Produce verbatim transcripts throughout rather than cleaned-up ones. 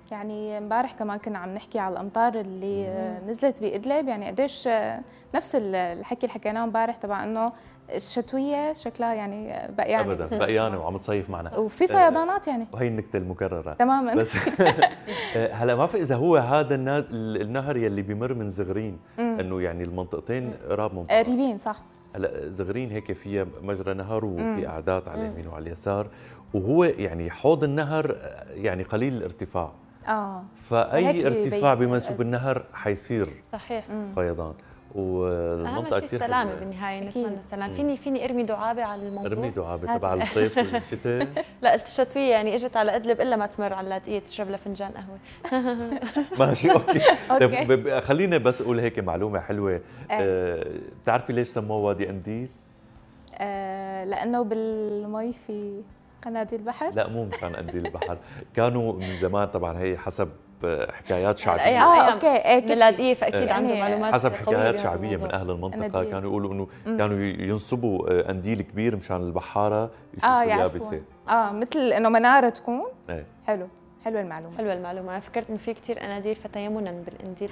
يعني امبارح كمان كنا عم نحكي على الامطار اللي مم. نزلت بإدلب، يعني قديش نفس الحكي اللي حكيناه امبارح تبع انه الشتويه شكلها يعني بقيانه ابدا بقيانه وعم تصيف معنا وفي فيضانات يعني وهي النكته المكرره تماما. بس هلا ما في اذا هو هذا النهر يلي بيمر من زغرين، انه يعني المنطقتين قراب من بعض قريبين صح. هلا زغرين هيك فيها مجرى نهر وفي قعدات على اليمين وعلى اليسار، وهو يعني حوض النهر يعني قليل الارتفاع اه فاي ارتفاع بمنسوب النهر حيصير صحيح فيضان. والمنطقه كثير السلامه بالنهايه، نتمنى السلام. فيني فيني ارمي دعابه على الموضوع، ارمي دعابه تبع الصيف والشتاء. لا قلت الشتويه يعني اجت على ادلب الا ما تمر على اللاذقيه تشرب لها فنجان قهوه. ماشي اوكي. طيب خلينا بس اقول هيك معلومه حلوه. أه بتعرفي ليش سموه وادي قنديل؟ أه لانه بالمي في قناديل البحر. لا مو مشان قنديل البحر، كانوا من زمان طبعا هي حسب حكايات شعبيه. اه اوكي ميلاديه فاكيد عنده معلومات حسب حكايات شعبيه من اهل المنطقه. كانوا يقولوا انه كانوا ينصبوا قنديل كبير مشان البحاره يشوفوا اليابسه. اه مثل انه مناره تكون. ايه. حلو حلوه المعلومه. حلوه المعلومه، انا فكرت انه في كثير اناديل فتيمنا بالقنديل.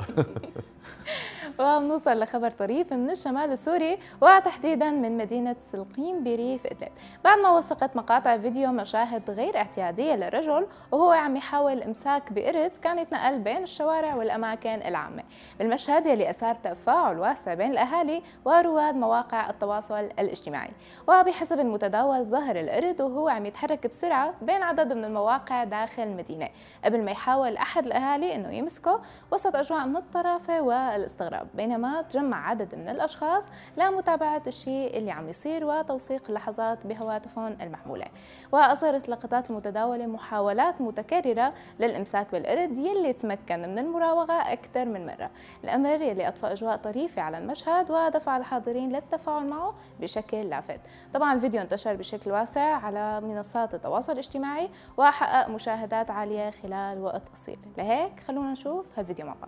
وبنوصل لخبر طريف من الشمال السوري وتحديدا من مدينه سلقيم بريف ادلب، بعد ما وثقت مقاطع فيديو مشاهد غير اعتياديه لرجل وهو عم يحاول امساك بقرد كان يتنقل بين الشوارع والاماكن العامه. بالمشهد يلي اثار تفاعل واسع بين الاهالي ورواد مواقع التواصل الاجتماعي. وبحسب المتداول ظهر القرد وهو عم يتحرك بسرعه بين عدد من المواقع داخل المدينه قبل ما يحاول احد الاهالي انه يمسكه وسط اجواء من الطرافه والاستغراب، بينما تجمع عدد من الاشخاص لمتابعه الشيء اللي عم يصير وتوثيق اللحظات بهواتفهم المحموله. واظهرت لقطات المتداوله محاولات متكرره للامساك بالقرد يلي تمكن من المراوغه اكثر من مره، الامر يلي اضفى اجواء طريفه على المشهد ودفع الحاضرين للتفاعل معه بشكل لافت. طبعا الفيديو انتشر بشكل واسع على منصات التواصل الاجتماعي وحقق مشاهدات عاليه خلال وقت قصير، لهيك خلونا نشوف هالفيديو مع بعض.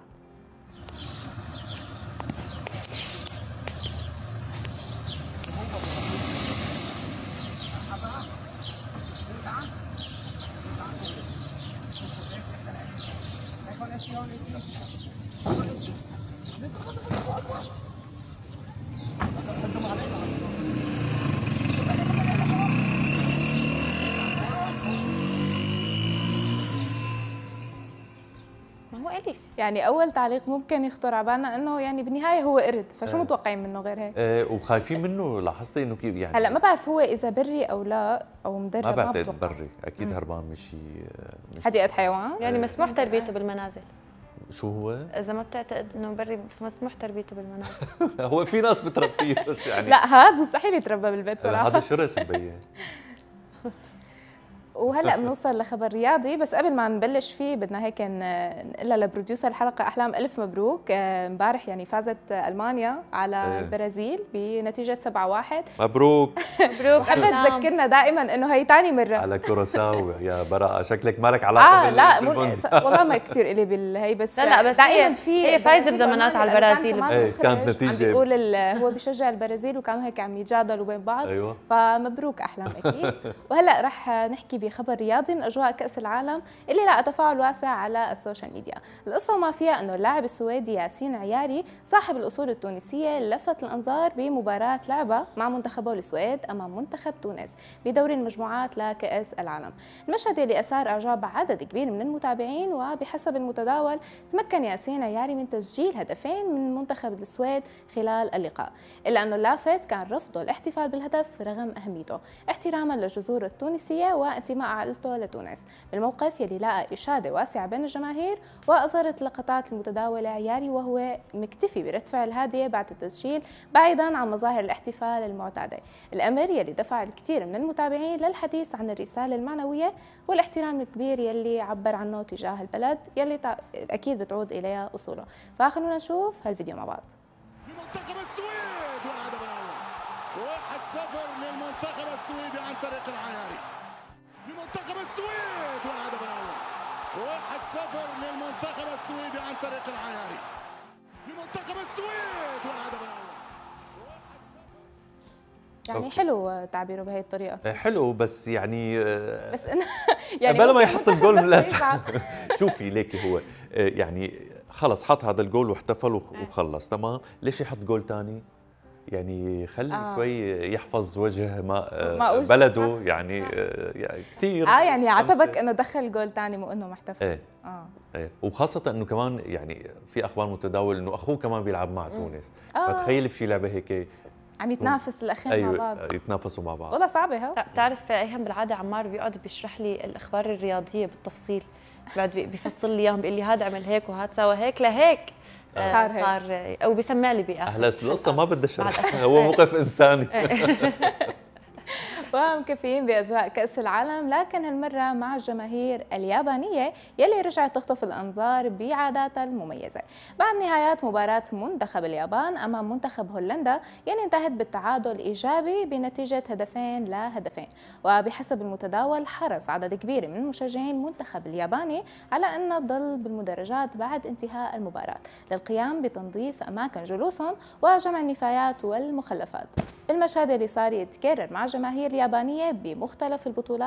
يعني اول تعليق ممكن يخطر على بالنا انه يعني بالنهايه هو قرد، فشو متوقعين منه غير هيك؟ ايه وخايفين منه. لاحظتي انه كيف يعني هلا ما بعرف هو اذا بري او لا او مدرب، ما بعتقد بري، اكيد هربان من شيء حديقه حيوان. يعني مسموح تربيته بالمنازل. شو هو؟ اذا ما بتعتقد انه بري مسموح تربيته بالمنازل. هو في ناس بتربيه بس يعني لا هذا مستحيل يتربى بالبيت صراحه. هذا شرس مبين. وهلا بنوصل لخبر رياضي، بس قبل ما نبلش فيه بدنا هيك نقول لبروديوسر الحلقه احلام الف مبروك. امبارح يعني فازت المانيا على البرازيل بنتيجه سبعة واحد. مبروك مبروك. حابه تذكرنا دائما انه هي ثاني مره على كوراساو يا براءه، شكلك مالك علاقه آه لا مو والله ما كثير الي بالهي، بس لا لا بس دائما في هي فايزه بزمانات على البرازيل. ايه كانت نتيجه عم بيقول هو بيشجع البرازيل وكانوا هيك عم يتجادلوا بين بعض. أيوة. فمبروك احلام اكيد. وهلا رح نحكي بخبر رياضي من اجواء كاس العالم اللي لقى تفاعل واسع على السوشيال ميديا. القصه وما فيها انه اللاعب السويدي ياسين عياري صاحب الاصول التونسيه لفت الانظار بمباراه لعبه مع منتخبه السويد امام منتخب تونس بدوري المجموعات لكاس العالم. المشهد اللي اثار اعجاب عدد كبير من المتابعين، وبحسب المتداول تمكن ياسين عياري من تسجيل هدفين من منتخب السويد خلال اللقاء، الا انه اللافت كان رفضه الاحتفال بالهدف رغم اهميته احتراما للجذور التونسيه وانتماء عائلته لتونس. بالموقف يلي لقى اشاده واسعه بين الجماهير، واظهرت لقطات المتداوله عياري وهو مكتفي برد فعل هاديه بعد التسجيل بعيدا عن مظاهر الاحتفال المعتاده، الامر يلي دفع الكثير من المتابعين للحديث عن الرساله المعنويه والاحترام الكبير يلي عبر عنه تجاه البلد يلي اكيد بتعود اليها اصوله. فخلونا نشوف هالفيديو مع بعض. لمنتخب السويد والهدف الاول واحد صفر للمنتخب السويدي عن طريق العياري. لمنتخب السويد والهدف الاول واحد صفر للمنتخب السويدي عن طريق العياري. لمنتخب السويد والهدف الاول. يعني أوكي. حلو تعبيره بهي الطريقه. حلو بس يعني بس انه يعني بلا ما ممكن يحط منتخب الجول بس بالاساس. يزعل. شوفي ليكي هو يعني خلص حط هذا الجول واحتفل وخ- وخلص تمام، ليش يحط جول ثاني؟ يعني خلي آه. شوي يحفظ وجه ما ما وجه، بلده يعني, آه، يعني كثير اه يعني عاتبك انه دخل جول ثاني مو انه ما احتفل. ايه اه ايه، وخاصة انه كمان يعني في اخبار متداول انه اخوه كمان بيلعب مع تونس، آه. فتخيل بشي لعبة هيك عم يتنافس الاخين مع بعض. ايوه يتنافسوا مع بعض. والله صعبه ها. بتعرف ايهم بالعاده عمار بيقعد بيشرح لي الاخبار الرياضيه بالتفصيل، بعد بي- بيفصل لي اياهم، بيقول لي هذا عمل هيك وهذا سوى هيك لهيك آه صار هيك. صار آه، او بيسمع لي باخر هلا القصة ما بدها شرح، بعد- هو موقف انساني. ومكفيين بأجواء كأس العالم، لكن هالمرة مع الجماهير اليابانية يلي رجعت تخطف الأنظار بعاداتها المميزة بعد نهايات مباراة منتخب اليابان أمام منتخب هولندا يلي انتهت بالتعادل إيجابي بنتيجة هدفين لا هدفين. وبحسب المتداول حرص عدد كبير من مشجعين المنتخب الياباني على أن تظل بالمدرجات بعد انتهاء المباراة للقيام بتنظيف أماكن جلوسهم وجمع النفايات والمخلفات. المشهد اللي صار يتكرر مع جماهير اليابانية بمختلف البطولات